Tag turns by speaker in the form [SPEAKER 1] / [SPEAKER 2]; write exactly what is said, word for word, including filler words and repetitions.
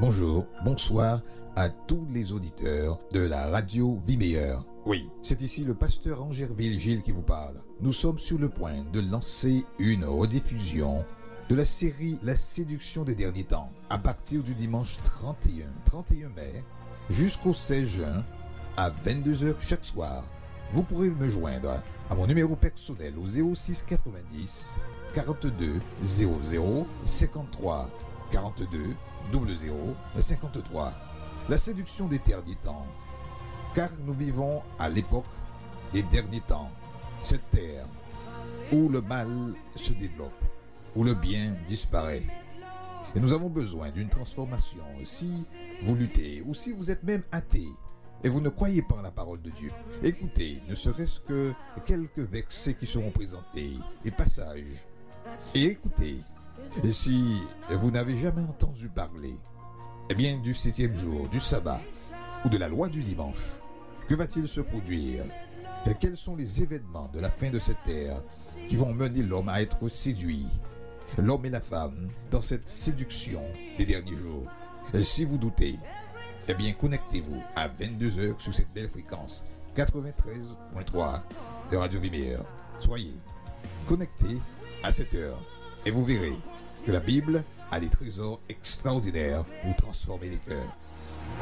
[SPEAKER 1] Bonjour, bonsoir à tous les auditeurs de la radio Vie Meilleure. Oui, c'est ici le pasteur Angerville Gilles qui vous parle. Nous sommes sur le point de lancer une rediffusion de la série La séduction des derniers temps à partir du dimanche trente et un, trente et un mai jusqu'au seize juin à vingt-deux heures chaque soir. Vous pourrez me joindre à mon numéro personnel au zéro six quatre-vingt-dix quarante-deux zéro zéro cinquante-trois quarante-deux zéro zéro cinquante-trois. La séduction des derniers temps. Car nous vivons à l'époque des derniers temps, cette terre où le mal se développe, où le bien disparaît. Et nous avons besoin d'une transformation. Si vous luttez ou si vous êtes même athée et vous ne croyez pas en la parole de Dieu, écoutez, ne serait-ce que quelques versets qui seront présentés et passages. Et écoutez, et si vous n'avez jamais entendu parler, eh bien du septième jour, du sabbat ou de la loi du dimanche, que va-t-il se produire? Et quels sont les événements de la fin de cette terre qui vont mener l'homme à être séduit, l'homme et la femme, dans cette séduction des derniers jours? Et si vous doutez, eh bien connectez-vous à vingt-deux heures sur cette belle fréquence quatre-vingt-treize point trois de Radio Vie Meilleure. Soyez connectés à cette heure et vous verrez que la Bible a des trésors extraordinaires pour transformer les cœurs.